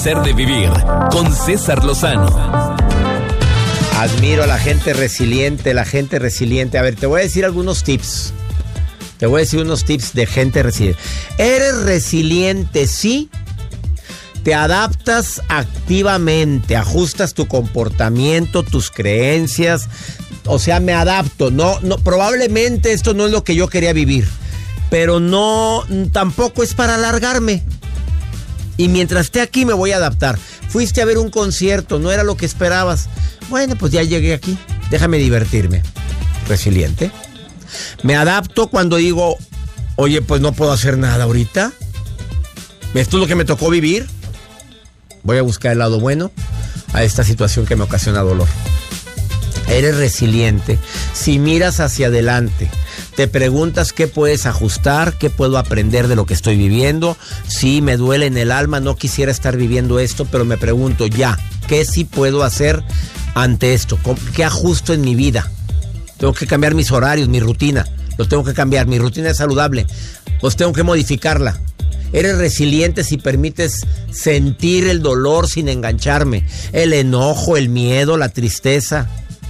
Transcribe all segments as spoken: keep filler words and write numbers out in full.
Ser de vivir con César Lozano. Admiro a la gente resiliente, la gente resiliente. A ver, te voy a decir algunos tips. Te voy a decir unos tips de gente resiliente. Eres resiliente, sí. Te adaptas activamente, ajustas tu comportamiento, tus creencias. O sea, me adapto. No, no, probablemente esto no es lo que yo quería vivir, pero no, tampoco es para alargarme. Y mientras esté aquí me voy a adaptar. Fuiste a ver un concierto, no era lo que esperabas. Bueno, pues ya llegué aquí, déjame divertirme. Resiliente. Me adapto cuando digo, oye, pues no puedo hacer nada ahorita. Esto es lo que me tocó vivir. Voy a buscar el lado bueno a esta situación que me ocasiona dolor. Eres resiliente si miras hacia adelante. Te preguntas qué puedes ajustar, qué puedo aprender de lo que estoy viviendo. Sí, me duele en el alma, no quisiera estar viviendo esto, pero me pregunto ya, ¿qué sí puedo hacer ante esto? ¿Qué ajusto en mi vida? Tengo que cambiar mis horarios, mi rutina. Lo tengo que cambiar, mi rutina es saludable. Pues tengo que modificarla. Eres resiliente si permites sentir el dolor sin engancharme. El enojo, el miedo, la tristeza.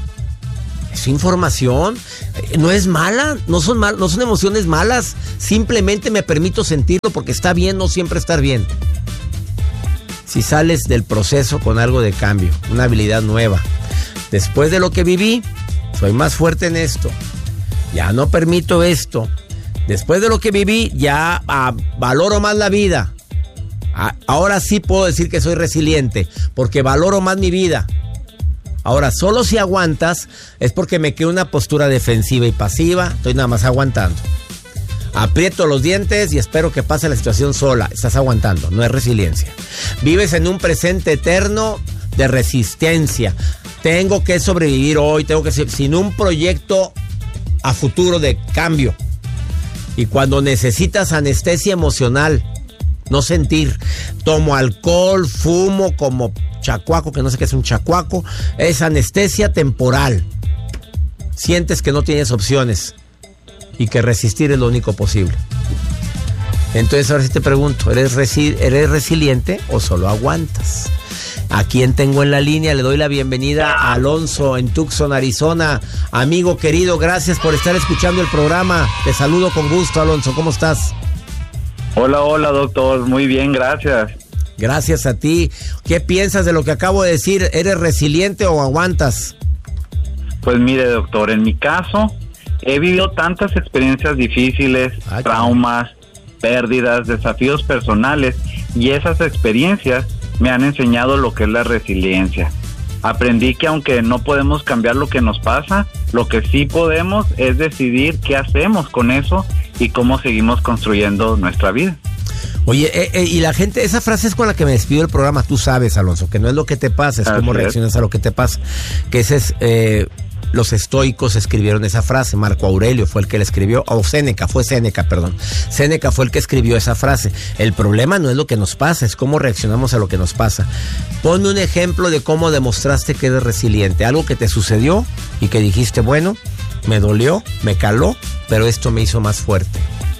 Es información, no es mala, no son mal, no son emociones malas, simplemente me permito sentirlo porque está bien no siempre estar bien. Si sales del proceso con algo de cambio, una habilidad nueva, después de lo que viví, soy más fuerte en esto, ya no permito esto, después de lo que viví, ya ah, valoro más la vida, ah, ahora sí puedo decir que soy resiliente, porque valoro más mi vida. Ahora, solo si aguantas es porque me quedo en una postura defensiva y pasiva, estoy nada más aguantando. Aprieto los dientes y espero que pase la situación sola, estás aguantando, no es resiliencia. Vives en un presente eterno de resistencia. Tengo que sobrevivir hoy, tengo que ser sin un proyecto a futuro de cambio. Y cuando necesitas anestesia emocional, no sentir, tomo alcohol, fumo como chacuaco, que no sé qué es un chacuaco, es anestesia temporal. Sientes que no tienes opciones y que resistir es lo único posible. Entonces ahora sí te pregunto, ¿eres, resi- ¿eres resiliente o solo aguantas? ¿A quién tengo en la línea? Le doy la bienvenida a Alonso en Tucson, Arizona. Amigo querido, gracias por estar escuchando el programa. Te saludo con gusto, Alonso. ¿Cómo estás? Hola, hola, doctor. Muy bien, gracias. Gracias a ti. ¿Qué piensas de lo que acabo de decir? ¿Eres resiliente o aguantas? Pues mire, doctor, en mi caso he vivido tantas experiencias difíciles, Ay, traumas, pérdidas, desafíos personales, y esas experiencias me han enseñado lo que es la resiliencia. Aprendí que aunque no podemos cambiar lo que nos pasa, lo que sí podemos es decidir qué hacemos con eso y cómo seguimos construyendo nuestra vida. Oye, eh, eh, y la gente, esa frase es con la que me despido del programa. Tú sabes, Alonso, que no es lo que te pasa, es Así cómo reaccionas es. a lo que te pasa. Que ese es, eh, los estoicos escribieron esa frase. Marco Aurelio fue el que la escribió, o Séneca, fue Séneca, perdón. Séneca fue el que escribió esa frase. El problema no es lo que nos pasa, es cómo reaccionamos a lo que nos pasa. Ponme un ejemplo de cómo demostraste que eres resiliente. Algo que te sucedió y que dijiste, bueno, me dolió, me caló, pero esto me hizo más fuerte.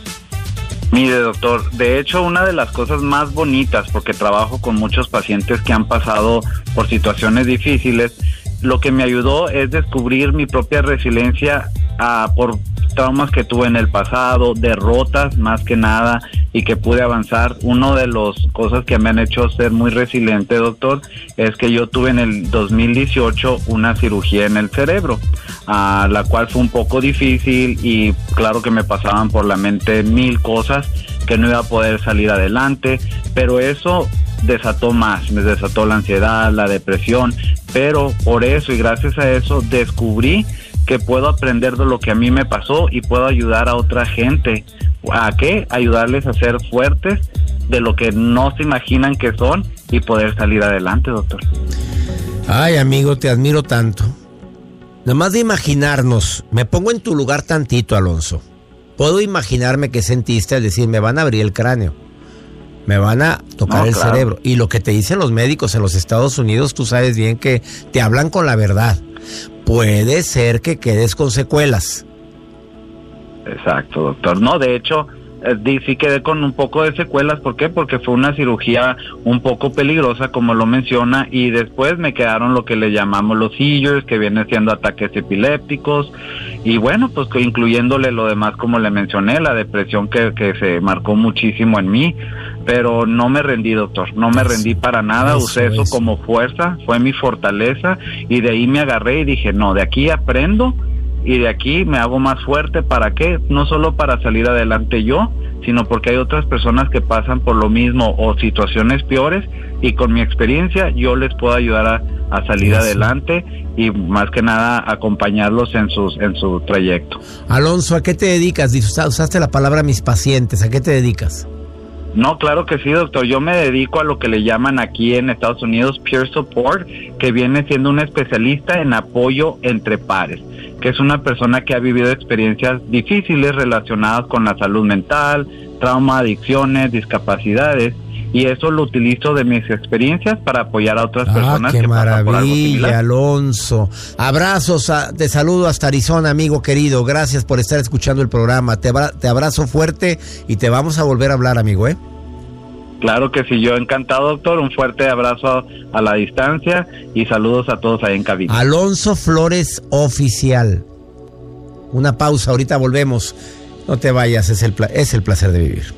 Mire, doctor, de hecho, una de las cosas más bonitas, porque trabajo con muchos pacientes que han pasado por situaciones difíciles, lo que me ayudó es descubrir mi propia resiliencia uh, por traumas que tuve en el pasado, derrotas más que nada, y que pude avanzar. Una de las cosas que me han hecho ser muy resiliente, doctor, es que yo tuve en el dos mil dieciocho una cirugía en el cerebro, a la cual fue un poco difícil, y claro que me pasaban por la mente mil cosas, que no iba a poder salir adelante, pero eso desató más, me desató la ansiedad, la depresión, pero por eso y gracias a eso descubrí que puedo aprender de lo que a mí me pasó y puedo ayudar a otra gente. ¿A qué? Ayudarles a ser fuertes de lo que no se imaginan que son y poder salir adelante, doctor. Ay, amigo, te admiro tanto. Nada más de imaginarnos, me pongo en tu lugar tantito, Alonso. Puedo imaginarme qué sentiste al decir, me van a abrir el cráneo, me van a tocar no, el claro. cerebro. Y lo que te dicen los médicos en los Estados Unidos, tú sabes bien que te hablan con la verdad. Puede ser que quedes con secuelas. Exacto, doctor. No, de hecho, eh, sí quedé con un poco de secuelas. ¿Por qué? Porque fue una cirugía un poco peligrosa, como lo menciona, y después me quedaron lo que le llamamos los seizures, que viene siendo ataques epilépticos, y bueno, pues incluyéndole lo demás, como le mencioné, la depresión que, que se marcó muchísimo en mí, pero no me rendí, doctor, no me rendí para nada, eso, usé eso, eso como fuerza, fue mi fortaleza, y de ahí me agarré y dije, no, de aquí aprendo, y de aquí me hago más fuerte. ¿Para qué? No solo para salir adelante yo, sino porque hay otras personas que pasan por lo mismo o situaciones peores, y con mi experiencia yo les puedo ayudar a, a salir Eso. adelante, y más que nada acompañarlos en sus en su trayecto. Alonso, ¿a qué te dedicas? Usaste la palabra mis pacientes, ¿a qué te dedicas? No, claro que sí, doctor. Yo me dedico a lo que le llaman aquí en Estados Unidos peer support, que viene siendo un especialista en apoyo entre pares, que es una persona que ha vivido experiencias difíciles relacionadas con la salud mental, trauma, adicciones, discapacidades, y eso lo utilizo de mis experiencias para apoyar a otras ah, personas que pasan por algo maravilla, similar. Alonso. Abrazos, a, te saludo hasta Arizona, amigo querido. Gracias por estar escuchando el programa. Te, te abrazo fuerte y te vamos a volver a hablar, amigo, ¿eh? Claro que sí, yo encantado, doctor. Un fuerte abrazo a la distancia y saludos a todos ahí en cabina. Alonso Flores Oficial. Una pausa, ahorita volvemos. No te vayas, es el, es el placer de vivir.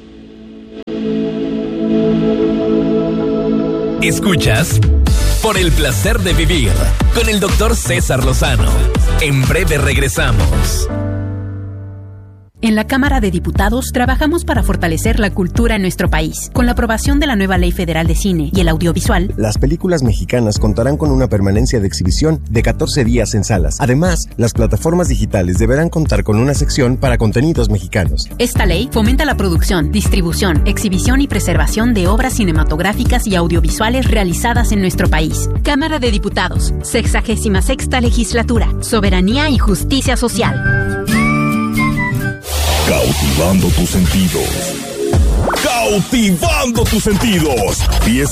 Escuchas Por el placer de vivir con el doctor César Lozano. En breve regresamos. En la Cámara de Diputados trabajamos para fortalecer la cultura en nuestro país. Con la aprobación de la nueva Ley Federal de Cine y el Audiovisual, las películas mexicanas contarán con una permanencia de exhibición de catorce días en salas. Además, las plataformas digitales deberán contar con una sección para contenidos mexicanos. Esta ley fomenta la producción, distribución, exhibición y preservación de obras cinematográficas y audiovisuales realizadas en nuestro país. Cámara de Diputados, sexagésima sexta legislatura, soberanía y justicia social. Cautivando tus sentidos. Cautivando tus sentidos. diez